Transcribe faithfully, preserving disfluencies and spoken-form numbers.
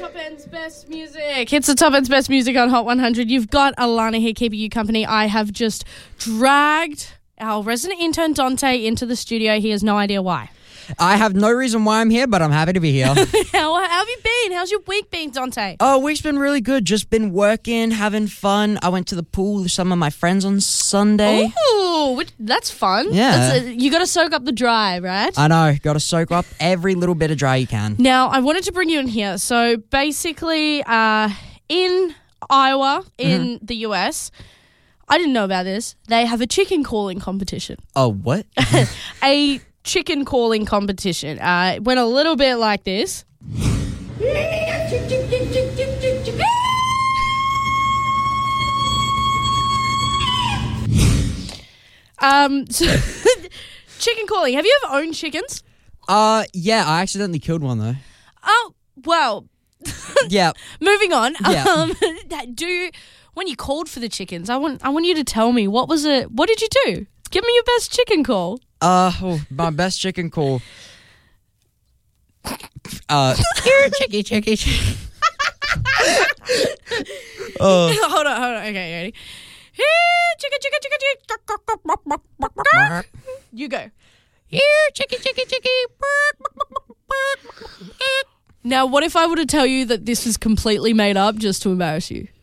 Top End's best music. It's the Top End's best music on Hot one hundred. You've got Alana here keeping you company. I have just dragged our resident intern Dante into the studio. He has no idea why. I have no reason why I'm here, but I'm happy to be here. how, how have you been? How's your week been, Dante? Oh, week's been really good. Just been working, having fun. I went to the pool with some of my friends on Sunday. Ooh, that's fun. Yeah. That's a, you got to soak up the dry, right? I know. Got to soak up every little bit of dry you can. Now, I wanted to bring you in here. So basically, uh, in Iowa, in mm-hmm. the U S, I didn't know about this. They have a chicken calling competition. Oh, what? a chicken calling competition. Uh, it went a little bit like this. um, so chicken calling. Have you ever owned chickens? Uh, yeah, I accidentally killed one though. Oh, well. yeah. Moving on. Yeah. Um, do when you called for the chickens, I want I want you to tell me what was it. What did you do? Give me your best chicken call. Uh, oh, my best chicken call. Uh, here, chicky, chicky, chicky. uh, hold on, hold on. Okay, ready? Here, chicken, chicken, chicken, chicken. You go. Here, chicky, chicky, chicky. Now, what if I were to tell you that this is completely made up just to embarrass you?